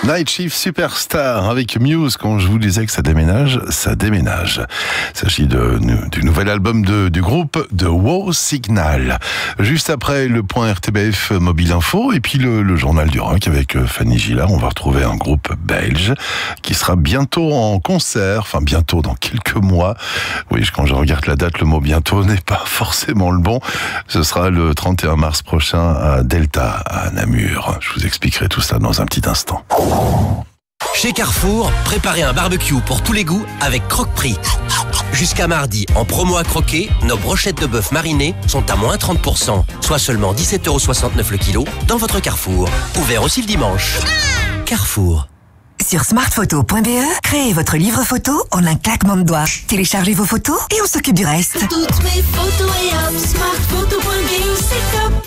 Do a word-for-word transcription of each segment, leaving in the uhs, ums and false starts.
Night Shift Superstar avec Muse. Quand je vous disais que ça déménage, ça déménage. Il s'agit de, du nouvel album de, du groupe de Wow Signal. Juste après le point R T B F Mobile Info et puis le, le journal du rock avec Fanny Gillard. On va retrouver un groupe belge qui sera bientôt en concert. Enfin, bientôt, dans quelques mois. Oui, quand je regarde la date, le mot bientôt n'est pas forcément le bon. Ce sera le trente et un mars prochain à Delta, à Namur. Je vous expliquerai tout ça dans un petit instant. Chez Carrefour, préparez un barbecue pour tous les goûts avec Croque-Prix. Jusqu'à mardi, en promo à croquer, nos brochettes de bœuf marinées sont à moins trente pour cent, soit seulement dix-sept euros soixante-neuf le kilo dans votre Carrefour. Ouvert aussi le dimanche. Carrefour. Sur smartphoto point b e, créez votre livre photo en un claquement de doigts. Téléchargez vos photos et on s'occupe du reste. Toutes mes photos et hop, smartphoto point b e, c'est top.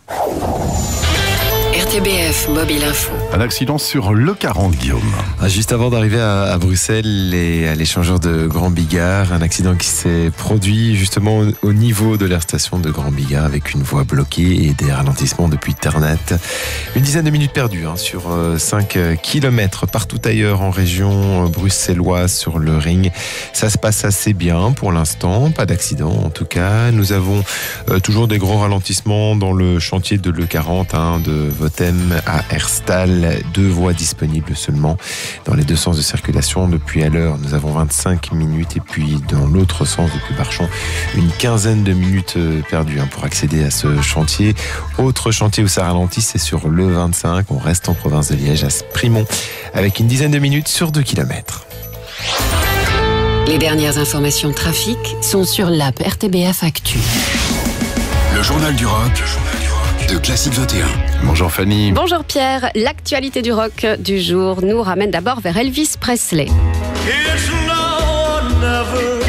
R T B F Mobile Info. Un accident sur le quarante, Guillaume. Juste avant d'arriver à, à Bruxelles et à l'échangeur de Grand Bigard, un accident qui s'est produit justement au, au niveau de l'aire station de Grand Bigard avec une voie bloquée et des ralentissements depuis Ternat. Une dizaine de minutes perdues hein, sur euh, cinq kilomètres. Partout ailleurs en région bruxelloise sur le ring, ça se passe assez bien pour l'instant. Pas d'accident en tout cas. Nous avons euh, toujours des gros ralentissements dans le chantier de l'E quarante hein, de Votem à Herstal, deux voies disponibles seulement dans les deux sens de circulation. Depuis à l'heure, nous avons vingt-cinq minutes et puis dans l'autre sens depuis Barchon, une quinzaine de minutes perdues hein, pour accéder à ce chantier. Autre chantier où ça ralentit, c'est sur le vingt-cinq. On reste en province de Liège à Sprimont avec une dizaine de minutes sur deux kilomètres. Les dernières informations trafic sont sur l'app R T B F Actu. Le journal du rock de Classique vingt et un. Bonjour Fanny. Bonjour Pierre. L'actualité du rock du jour nous ramène d'abord vers Elvis Presley. It's now or never.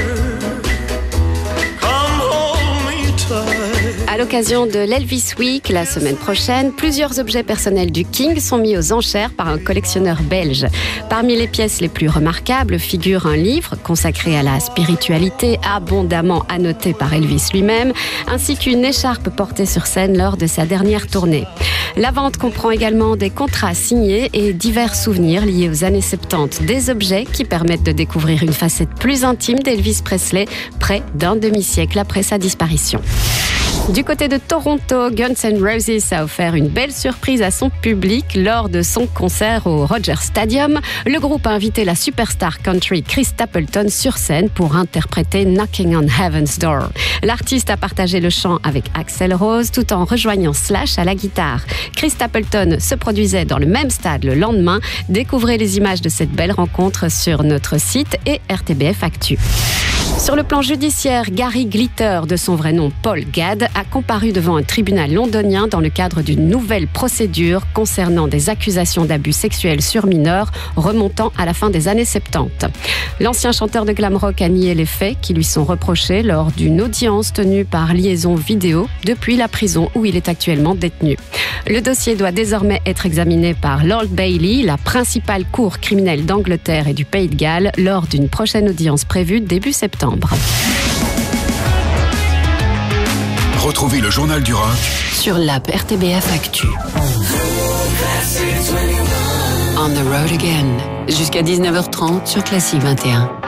Come hold me tight. À l'occasion de l'Elvis Week, la semaine prochaine, plusieurs objets personnels du King sont mis aux enchères par un collectionneur belge. Parmi les pièces les plus remarquables figure un livre consacré à la spiritualité, abondamment annoté par Elvis lui-même, ainsi qu'une écharpe portée sur scène lors de sa dernière tournée. La vente comprend également des contrats signés et divers souvenirs liés aux années soixante-dix, des objets qui permettent de découvrir une facette plus intime d'Elvis Presley, près d'un demi-siècle après sa disparition. Du côté de Toronto, Guns N' Roses a offert une belle surprise à son public lors de son concert au Rogers Stadium. Le groupe a invité la superstar country Chris Stapleton sur scène pour interpréter Knocking on Heaven's Door. L'artiste a partagé le chant avec Axl Rose tout en rejoignant Slash à la guitare. Chris Stapleton se produisait dans le même stade le lendemain. Découvrez les images de cette belle rencontre sur notre site et R T B F Actu. Sur le plan judiciaire, Gary Glitter, de son vrai nom Paul Gadd, a comparu devant un tribunal londonien dans le cadre d'une nouvelle procédure concernant des accusations d'abus sexuels sur mineurs remontant à la fin des années soixante-dix. L'ancien chanteur de glam rock a nié les faits qui lui sont reprochés lors d'une audience tenue par liaison vidéo depuis la prison où il est actuellement détenu. Le dossier doit désormais être examiné par l'Old Bailey, la principale cour criminelle d'Angleterre et du Pays de Galles, lors d'une prochaine audience prévue début septembre. Retrouvez le journal du rock sur l'app R T B F Actu. On the road again. Jusqu'à dix-neuf heures trente sur Classique vingt et un.